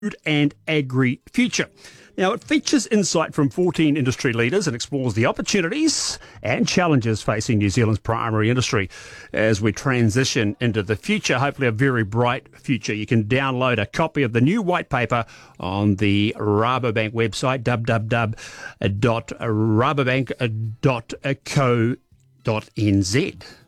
and agri-future. Now, it features insight from 14 industry leaders and explores the opportunities and challenges facing New Zealand's primary industry as we transition into the future, hopefully a very bright future. You can download a copy of the new white paper on the Rabobank website, www.rabobank.co.nz.